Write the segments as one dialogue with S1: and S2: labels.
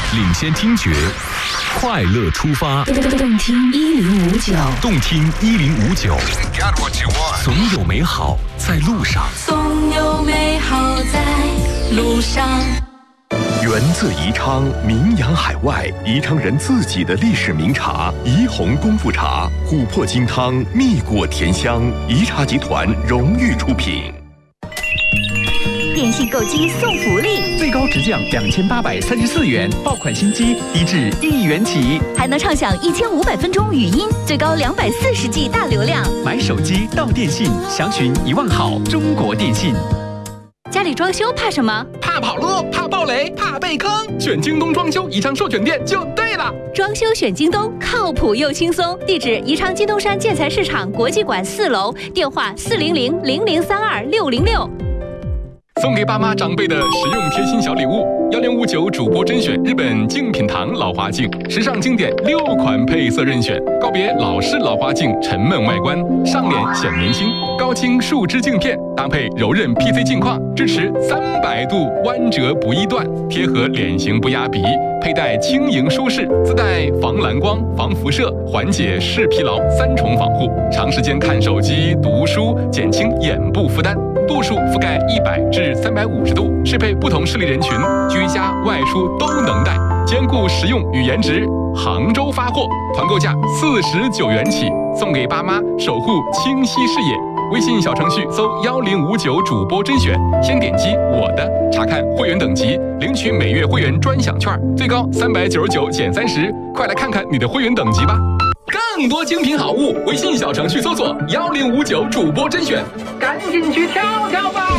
S1: 领先听觉，快乐出发。
S2: 动听1059，
S1: 动听1059，总有美好在路上。
S2: 总有美好在路上。
S1: 源自宜昌，名扬海外，宜昌人自己的历史名茶宜红功夫茶，琥珀金汤，蜜果甜香，宜茶集团荣誉出品。
S3: 电信购机送福利，
S4: 最高直降2834元，爆款新机低至1元起，
S3: 还能畅享1500分钟语音，最高240G 大流量。
S4: 买手机到电信，详询1万好中国电信。
S3: 家里装修怕什么？
S4: 怕跑路，怕暴雷，怕被坑。选京东装修宜昌授权店就对了。
S3: 装修选京东，靠谱又轻松。地址：宜昌金东山建材市场国际馆4楼，电话400-0032-606。
S5: 送给爸妈长辈的实用贴心小礼物，1059主播甄选日本净品堂老花镜，时尚经典6款配色任选，告别老式老花镜沉闷外观，上脸显年轻。高清树脂镜片搭配柔韧 PC 镜框，支持300度弯折不易断，贴合脸型不压鼻，佩戴轻盈舒适，自带防蓝光、防辐射、缓解视疲劳3重防护，长时间看手机、读书，减轻眼部负担。度数覆盖100至350度，适配不同视力人群，居家外出都能戴，兼顾实用与颜值。杭州发货，团购价49元起，送给爸妈，守护清晰视野。微信小程序搜1059主播甄选，先点击我的，查看会员等级，领取每月会员专享券，最高399减30，快来看看你的会员等级吧。更多精品好物，微信小程序搜索1059主播甄选，赶紧去跳跳吧！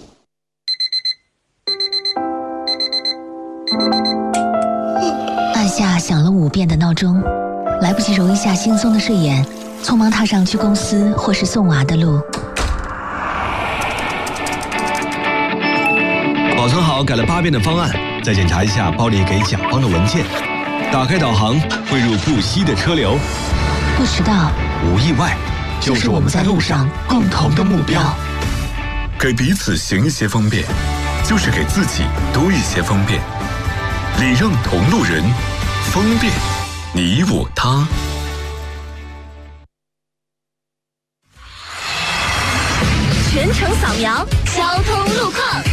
S2: 按下响了5遍的闹钟，来不及揉一下惺忪的睡眼，匆忙踏上去公司或是送娃的路。
S6: 保存好改了8遍的方案，再检查一下包里给甲方的文件。打开导航，汇入不息的车流。
S2: 不迟到，
S6: 无意外，就是我们在路上共同的目标。
S1: 给彼此行一些方便，就是给自己多一些方便。礼让同路人，方便你我他。
S3: 全程扫描交通路况。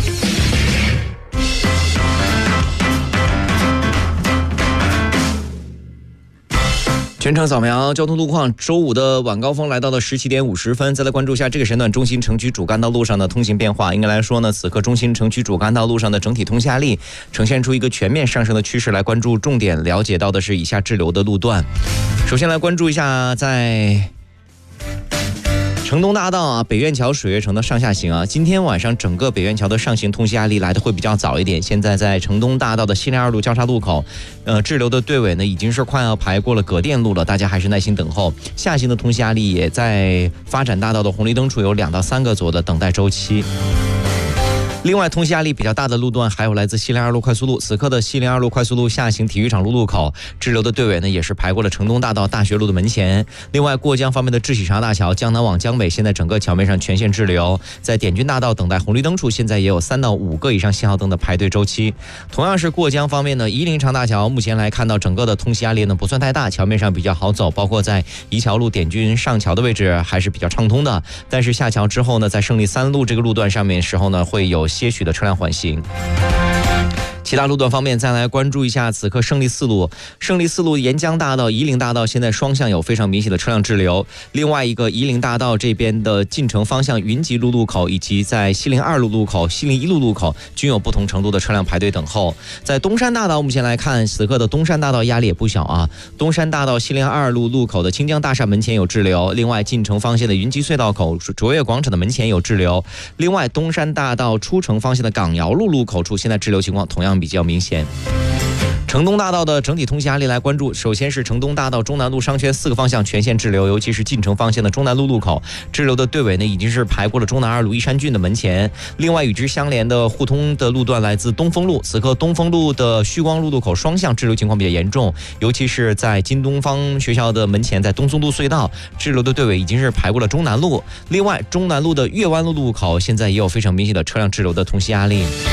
S7: 全程扫描交通路况，周五的晚高峰来到了17点50分。再来关注一下这个时段中心城区主干道路上的通行变化。应该来说呢，此刻中心城区主干道路上的整体通行压力呈现出一个全面上升的趋势。来关注重点了解到的是以下滞留的路段。首先来关注一下在城东大道啊，北苑桥水月城的上下行啊，今天晚上整个北苑桥的上行通行压力来的会比较早一点。现在在城东大道的西陵2路交叉路口，滞留的队尾呢已经是快要排过了葛店路了，大家还是耐心等候。下行的通行压力也在发展大道的红绿灯处有2到3个左右的等待周期。另外，通行压力比较大的路段还有来自西陵2路快速路。此刻的西陵2路快速路下行体育场路口，滞留的队尾呢也是排过了城东大道大学路的门前。另外，过江方面的智喜茶大桥江南往江北，现在整个桥面上全线滞留。在点军大道等待红绿灯处，现在也有3到5个以上信号灯的排队周期。同样是过江方面呢，夷陵长大桥目前来看到整个的通行压力呢不算太大，桥面上比较好走，包括在宜桥路点军上桥的位置还是比较畅通的。但是下桥之后呢，在胜利3路这个路段上面时候呢，会有些许的车辆缓行。其他路段方面，再来关注一下此刻胜利4路。胜利4路沿江大道、夷陵大道现在双向有非常明显的车辆滞留。另外一个夷陵大道这边的进城方向云集路路口，以及在西陵2路路口、西陵1路路口均有不同程度的车辆排队等候。在东山大道，目前来看，此刻的东山大道压力也不小啊。东山大道西陵2路路口的清江大厦门前有滞留，另外进城方向的云集隧道口、卓越广场的门前有滞留。另外，东山大道出城方向的港窑路路口处，现在滞留情况同样比较明显。城东大道的整体通行压力来关注，首先是城东大道中南路商圈4个方向全线滞留，尤其是进城方向的中南路路口，滞留的队尾呢已经是排过了中南2路依山郡的门前。另外与之相连的互通的路段来自东风路，此刻东风路的旭光路路口双向滞留情况比较严重，尤其是在金东方学校的门前，在东松路隧道滞留的队尾已经是排过了中南路。另外中南路的岳湾路路口现在也有非常明显的车辆滞留的通行压力。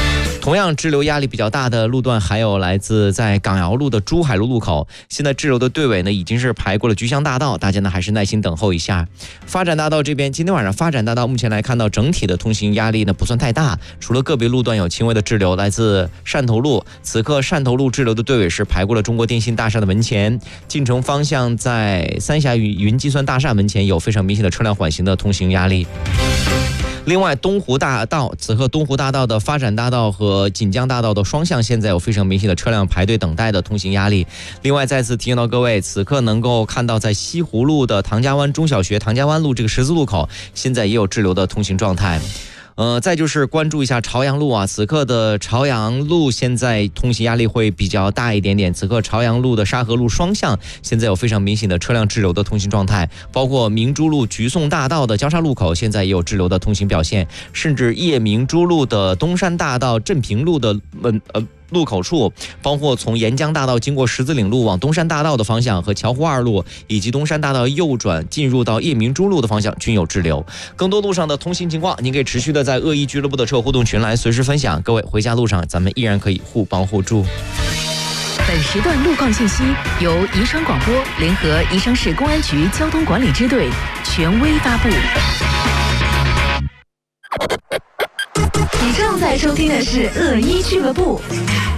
S7: 同样滞留压力比较大的路段还有来自在港瑶路的珠海路路口，现在滞留的队尾呢已经是排过了菊香大道，大家呢还是耐心等候一下。发展大道这边，今天晚上发展大道目前来看到整体的通行压力呢不算太大，除了个别路段有轻微的滞留，来自汕头路，此刻汕头路滞留的队尾是排过了中国电信大厦的门前，进城方向在三峡云计算大厦门前有非常明显的车辆缓行的通行压力。另外，东湖大道，此刻东湖大道的发展大道和锦江大道的双向现在有非常明显的车辆排队等待的通行压力。另外，再次提醒到各位，此刻能够看到在西湖路的唐家湾中小学唐家湾路这个十字路口，现在也有滞留的通行状态。再就是关注一下朝阳路啊，此刻的朝阳路现在通行压力会比较大一点点。此刻朝阳路的沙河路双向现在有非常明显的车辆滞留的通行状态，包括明珠路菊颂大道的交叉路口现在也有滞留的通行表现，甚至叶明珠路的东山大道镇平路的路口处，包括从沿江大道经过十字岭路往东山大道的方向和乔湖二路，以及东山大道右转进入到叶明珠路的方向均有滞留。更多路上的通行情况，您可以持续的在恶意俱乐部的车友互动群来随时分享。各位回家路上，咱们依然可以互帮互助。
S8: 本时段路况信息由宜昌广播联合宜昌市公安局交通管理支队权威发布。你正在收听的是恶意俱乐部。